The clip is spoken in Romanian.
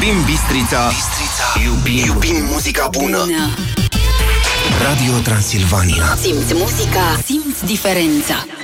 Iubim Bistrița, iubim muzica bună. Radio Transilvania. Simți muzica, simți diferența.